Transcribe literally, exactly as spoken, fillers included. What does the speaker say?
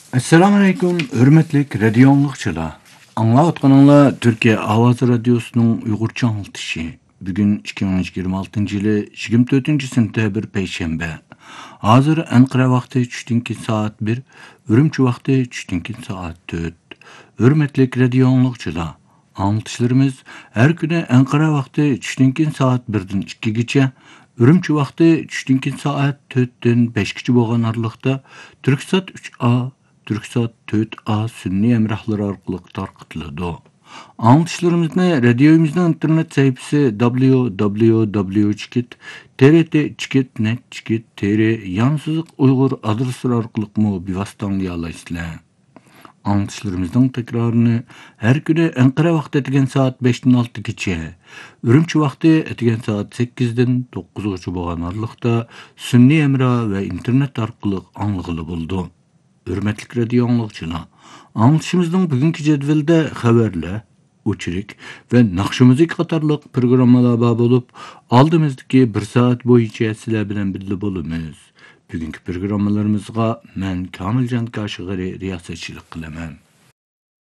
Assalamu alaykum, hürmetlik radio anlıqçılar. Anlayotganыңlar Türkiye Avaz Radyosu'nun Uygurca anlatışı. Bugün iki bin yigirme altıncı yılı yigirme to'rtinchi sentyabr Peyshanba. Hazır Ankara vakti tushdan keyin saat bir, Ürümçi vakti tushdan keyin saat to'rt. Hürmetlik radio anlıqçılar. Anlatışlarımız her güne Ankara vakti tushdan keyin saat birdan ikkigacha, Ürümçi vakti tushdan keyin saat to'rtdan beshgacha bo'lgan aralıqda Türksat uch A, Türksat to'rt A sünni emrahları arkalı tarqıtıldı. Anlatışlarımızı radyomuzun internet sayfası w w w chikit t r t chikit net chikit tr yansızlık Uygur adresleri arkalı mı bivasıtanlayalayısılar. Anlatışlarımızın tekrarını her günü Ankara vakti etigen saat beşten altıgacha, Ürümçi vakti etigen saat sekkizden to'qqizgacha bo'lgan aralıqda sünni emra ve internet arkalı anlıqılı buldu. Hürmetlik radio anlıqçılar. Anlatışımızın bugünkü cedvelde haberler, uçurik ve nakşı müzik katarlık programmalar bab olup, aldığımızdaki bir saat boyunca sizler bilen birlikte bolumuz. Bugünkü programmalarımızga men Kamilcan Kaşıgari riyasetçilik kılaman.